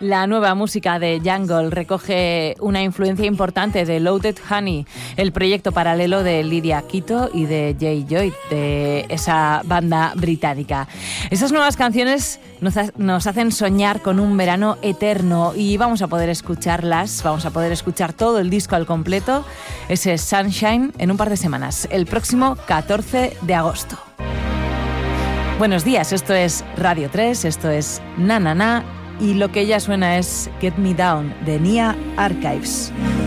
La nueva música de Jungle recoge una influencia importante de Loaded Honey, el proyecto paralelo de Lydia Quito y de Jay Lloyd, de esa banda británica. Esas nuevas canciones nos hacen soñar con un verano eterno y vamos a poder escucharlas, vamos a poder escuchar todo el disco al completo, ese Sunshine, en un par de semanas, el próximo 14 de agosto. Buenos días, esto es Radio 3, esto es Na Na Na, y lo que ya suena es Get Me Down de Nia Archives.